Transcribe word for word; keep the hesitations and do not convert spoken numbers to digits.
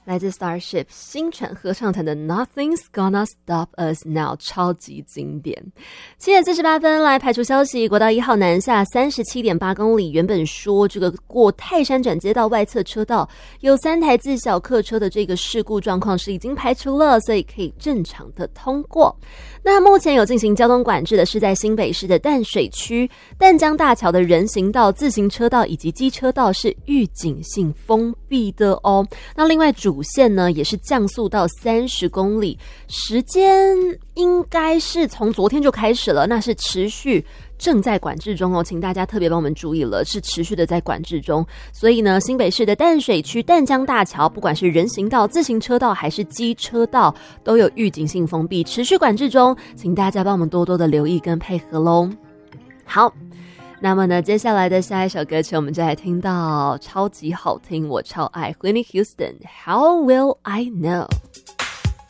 来自 Starship 星船合唱团的 Nothing's Gonna Stop Us Now 超级经典。七点四十八分来排除消息，国道一号南下 三十七点八公里，原本说这个过泰山转接道外侧车道有三台自小客车的这个事故状况是已经排除了，所以可以正常的通过。那目前有进行交通管制的是在新北市的淡水区淡江大桥的人行道、自行车道以及机车道是预警性封闭的哦。那另外主线呢也是降速到三十公里，时间应该是从昨天就开始了，那是持续正在管制中哦，请大家特别帮我们注意了，是持续的在管制中。所以呢，新北市的淡水区淡江大桥，不管是人行道、自行车道还是机车道，都有预警性封闭，持续管制中，请大家帮我们多多的留意跟配合咯。好，那么呢，接下来的下一首歌曲，我们就来听到超级好听，我超爱 Whitney Houston， How Will I Know。